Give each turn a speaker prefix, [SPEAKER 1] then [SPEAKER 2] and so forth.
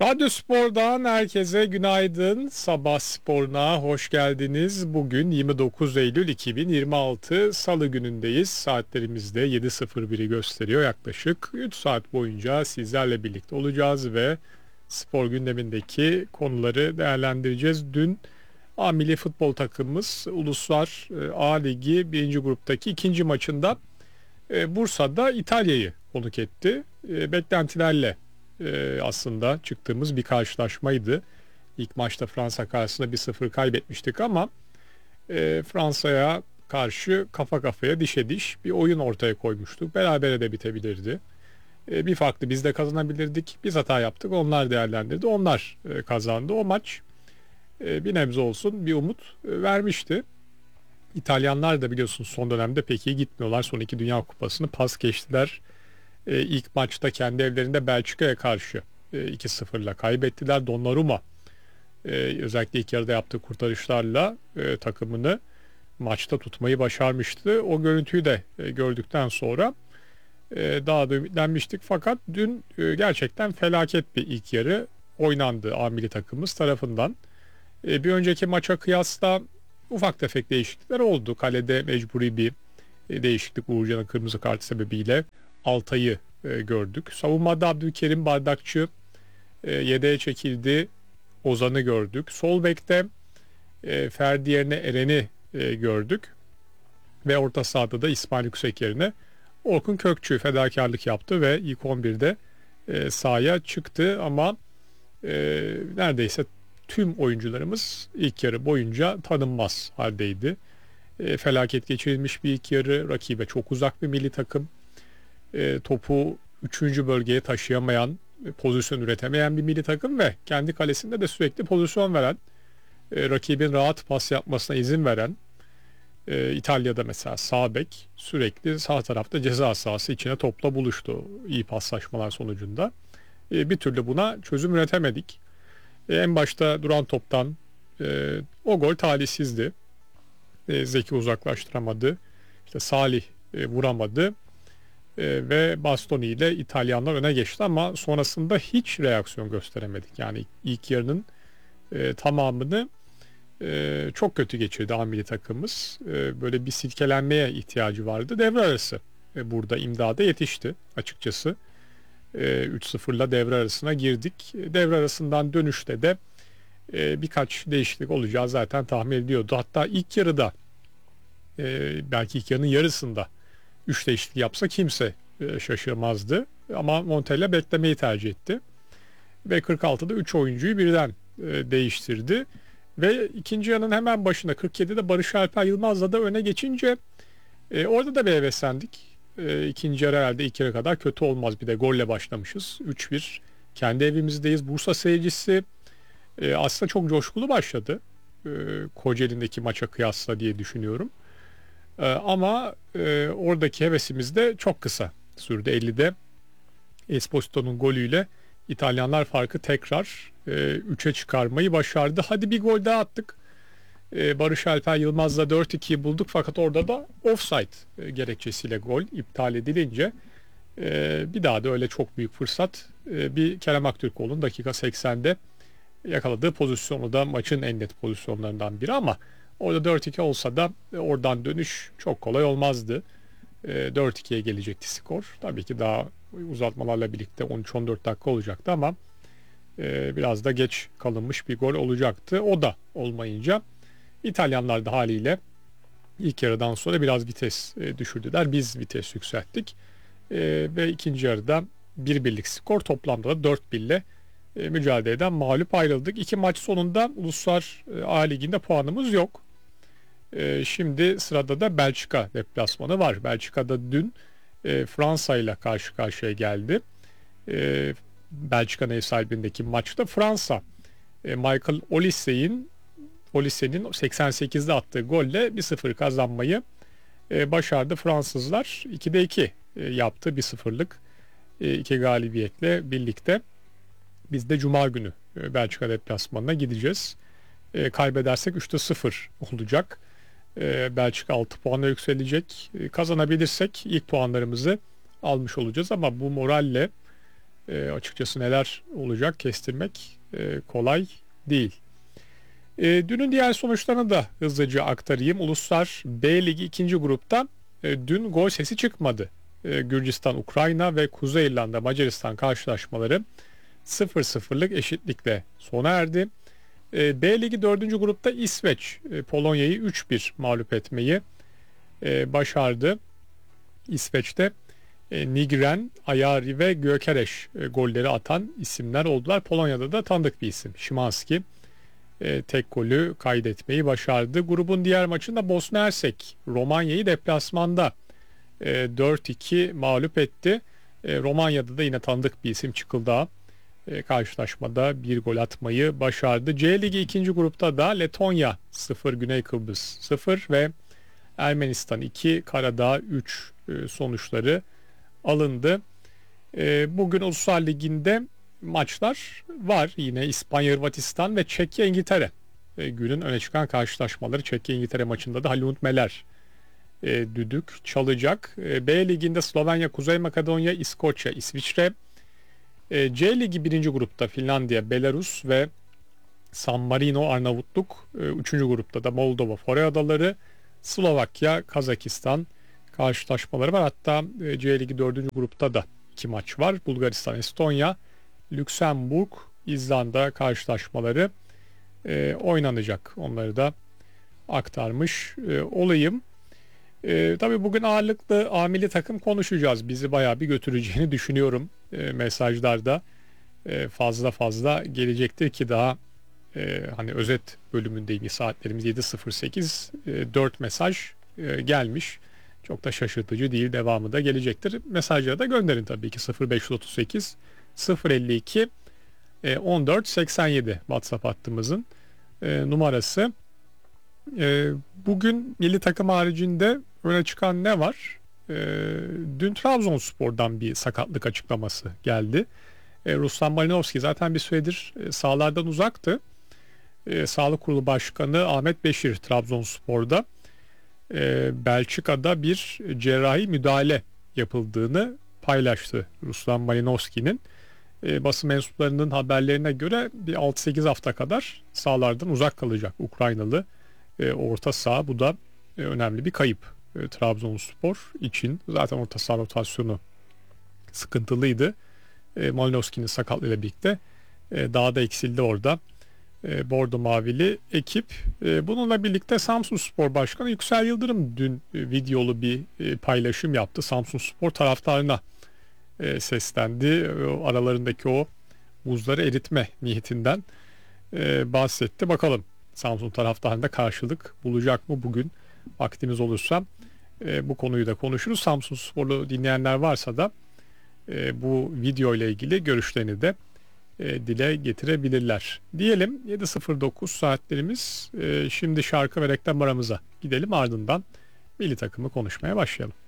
[SPEAKER 1] Radyo Spor'dan herkese günaydın. Sabah sporuna hoş geldiniz. Bugün 29 Eylül 2026 Salı günündeyiz. Saatlerimizde 7.01'i gösteriyor. Yaklaşık 3 saat boyunca sizlerle birlikte olacağız ve spor gündemindeki konuları değerlendireceğiz. Dün A Milli Futbol takımımız Uluslar A Ligi 1. gruptaki ikinci maçında Bursa'da İtalya'yı konuk etti. Beklentilerle aslında çıktığımız bir karşılaşmaydı. İlk maçta Fransa karşısında 1-0 kaybetmiştik ama Fransa'ya karşı kafa kafaya dişe diş bir oyun ortaya koymuştuk. Berabere de bitebilirdi. Bir farklı biz de kazanabilirdik. Biz hata yaptık. Onlar değerlendirdi. Onlar kazandı. O maç bir nebze olsun bir umut vermişti. İtalyanlar da biliyorsun son dönemde pek iyi gitmiyorlar. Son iki Dünya Kupası'nı pas geçtiler. İlk maçta kendi evlerinde Belçika'ya karşı 2-0'la kaybettiler. Donnarumma özellikle ilk yarıda yaptığı kurtarışlarla takımını maçta tutmayı başarmıştı. O görüntüyü de gördükten sonra daha da ümitlenmiştik. Fakat dün gerçekten felaket bir ilk yarı oynandı A milli takımımız tarafından. Bir önceki maça kıyasla ufak tefek değişiklikler oldu. Kalede mecburi bir değişiklik Uğurcan'ın kırmızı kartı sebebiyle Altay'ı gördük. Savunmada Abdülkerim Bardakçı yedeğe çekildi. Ozan'ı gördük. Sol bekte Ferdi yerine Eren'i gördük. Ve orta sahada da İsmail Yüksek yerine Orkun Kökçü fedakarlık yaptı ve ilk 11'de sahaya çıktı ama neredeyse tüm oyuncularımız ilk yarı boyunca tanınmaz haldeydi. Felaket geçirilmiş bir ilk yarı, rakibe çok uzak bir milli takım. Topu 3. bölgeye taşıyamayan, pozisyon üretemeyen bir milli takım ve kendi kalesinde de sürekli pozisyon veren, rakibin rahat pas yapmasına izin veren, İtalya'da mesela sağ bek sürekli sağ tarafta ceza sahası içine topla buluştu iyi paslaşmalar sonucunda. Bir türlü buna çözüm üretemedik. En başta duran toptan o gol talihsizdi. Zeki uzaklaştıramadı. İşte Salih vuramadı. Ve Bastoni ile İtalyanlar öne geçti ama sonrasında hiç reaksiyon gösteremedik. Yani ilk yarının tamamını çok kötü geçirdi A milli takımımız. Böyle bir silkelenmeye ihtiyacı vardı. Devre arası burada imdada yetişti açıkçası. 3-0'la devre arasına girdik. Devre arasından dönüşte de birkaç değişiklik olacağı zaten tahmin ediyordu. Hatta ilk yarıda belki ilk yarının yarısında 3 değişiklik yapsa kimse şaşırmazdı. Ama Montella beklemeyi tercih etti. Ve 46'da 3 oyuncuyu birden değiştirdi. Ve ikinci yarının hemen başında 47'de Barış Alper Yılmaz'la da öne geçince orada da bir heveslendik. İkinci yarı herhalde ilk yarı kadar kötü olmaz. Bir de golle başlamışız. 3-1 kendi evimizdeyiz. Bursa seyircisi aslında çok coşkulu başladı. Kocaeli'ndeki maça kıyasla diye düşünüyorum. Ama oradaki hevesimiz de çok kısa sürdü. 50'de Esposito'nun golüyle İtalyanlar farkı tekrar 3'e çıkarmayı başardı. Hadi bir gol daha attık. Barış Alper Yılmaz'la 4-2'yi bulduk fakat orada da offside gerekçesiyle gol iptal edilince bir daha da öyle çok büyük fırsat bir Kerem Aktürkoğlu'nun dakika 80'de yakaladığı pozisyonu da maçın en net pozisyonlarından biri ama orada 4-2 olsa da oradan dönüş çok kolay olmazdı. 4-2'ye gelecekti skor. Tabii ki daha uzatmalarla birlikte 13-14 dakika olacaktı ama biraz da geç kalınmış bir gol olacaktı. O da olmayınca İtalyanlar da haliyle ilk yarıdan sonra biraz vites düşürdüler. Biz vites yükselttik. Ve ikinci yarıda 1-1'lik skor toplamda da 4-1'le mücadeleden mağlup ayrıldık. İki maç sonunda Uluslar A Ligi'nde puanımız yok. Şimdi sırada da Belçika deplasmanı var. Belçika'da dün Fransa ile karşı karşıya geldi. Belçika'nın ev sahibindeki maçta Fransa Michael Olisse'nin 88'de attığı golle 1-0 kazanmayı başardı. Fransızlar 2'de 2 yaptı 1-0'lık 2 galibiyetle birlikte. Biz de Cuma günü Belçika deplasmanına gideceğiz. Kaybedersek 3'te 0 olacak. Belçika 6 puana yükselecek. Kazanabilirsek ilk puanlarımızı almış olacağız ama bu moralle Açıkçası neler olacak kestirmek kolay değil. Dünün diğer sonuçlarını da hızlıca aktarayım. Uluslar B Ligi 2. grupta dün gol sesi çıkmadı. Gürcistan, Ukrayna ve Kuzey İrlanda, Macaristan karşılaşmaları 0-0'lık eşitlikle sona erdi. B Ligi 4. grupta İsveç Polonya'yı 3-1 mağlup etmeyi başardı. İsveç'te Nigren, Ayari ve Gökereş golleri atan isimler oldular. Polonya'da da tanıdık bir isim Szymanski tek golü kaydetmeyi başardı. Grubun diğer maçında Bosna Hersek Romanya'yı deplasmanda 4-2 mağlup etti. Romanya'da da yine tanıdık bir isim Çıkıldağ karşılaşmada bir gol atmayı başardı. C Ligi 2. grupta da Letonya 0, Güney Kıbrıs 0 ve Ermenistan 2, Karadağ 3 sonuçları alındı. Bugün Uluslar Ligi'nde maçlar var. Yine İspanya, Hırvatistan ve Çekya, İngiltere. Günün öne çıkan karşılaşmaları. Çekya, İngiltere maçında da Halil Umut Meler düdük çalacak. B Ligi'nde Slovenya, Kuzey Makedonya, İskoçya, İsviçre. C Ligi 1. grupta Finlandiya, Belarus ve San Marino, Arnavutluk. 3. grupta da Moldova, Fore Adaları, Slovakya, Kazakistan karşılaşmaları var. Hatta C Ligi 4. grupta da 2 maç var. Bulgaristan, Estonya, Lüksemburg, İzlanda karşılaşmaları oynanacak. Onları da aktarmış olayım. Tabii bugün ağırlıklı A milli takım konuşacağız. Bizi bayağı bir götüreceğini düşünüyorum. Mesajlarda fazla gelecektir ki daha hani özet bölümündeyim. Saatlerimiz 7.08, 4 mesaj gelmiş. Çok da şaşırtıcı değil. Devamı da gelecektir. Mesajları da gönderin tabii ki 0538 052 14 87 WhatsApp hattımızın numarası. Bugün milli takım haricinde öne çıkan ne var? Dün Trabzonspor'dan bir sakatlık açıklaması geldi. Ruslan Malinovski zaten bir süredir sahalardan uzaktı. Sağlık Kurulu Başkanı Ahmet Beşir Trabzonspor'da Belçika'da bir cerrahi müdahale yapıldığını paylaştı Ruslan Malinovski'nin. Basın mensuplarının haberlerine göre bir 6-8 hafta kadar sahalardan uzak kalacak Ukraynalı orta saha. Bu da önemli bir kayıp Trabzonspor için. Zaten orta saha rotasyonu sıkıntılıydı. Malinovski'nin sakatlığıyla birlikte daha da eksildi orada. Bordo Mavili ekip. Bununla birlikte Samsunspor Başkanı Yüksel Yıldırım dün videolu bir paylaşım yaptı. Samsunspor taraftarına seslendi. Aralarındaki o buzları eritme niyetinden bahsetti. Bakalım Samsun taraftarında karşılık bulacak mı bugün? Vaktimiz olursa bu konuyu da konuşuruz. Samsunsporlu dinleyenler varsa da bu video ile ilgili görüşlerini de dile getirebilirler. Diyelim 7.09 saatlerimiz. Şimdi şarkı ve reklam aramıza gidelim, ardından milli takımı konuşmaya başlayalım.